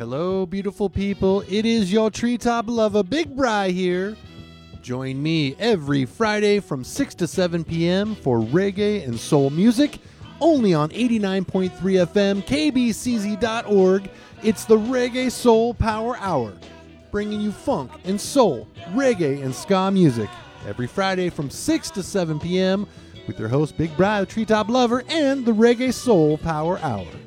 Hello, beautiful people. It is your treetop lover, Big Bri here. Join me every Friday from 6 to 7 p.m. for reggae and soul music, only on 89.3 FM, kbcz.org. It's the Reggae Soul Power Hour, bringing you funk and soul, reggae and ska music every Friday from 6 to 7 p.m. with your host, Big Bri, the treetop lover, and the Reggae Soul Power Hour.